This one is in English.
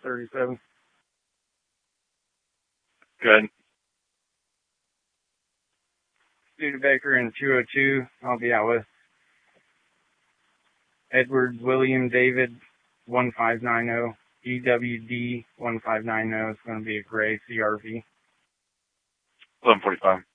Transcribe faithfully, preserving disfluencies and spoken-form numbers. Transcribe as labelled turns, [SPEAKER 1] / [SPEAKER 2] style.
[SPEAKER 1] thirty-seven.
[SPEAKER 2] Good.
[SPEAKER 1] Studebaker in two oh two, I'll be out with. Edward William David one five nine zero. E W D one five nine zero is going to be a gray C R V.
[SPEAKER 2] eleven forty-five.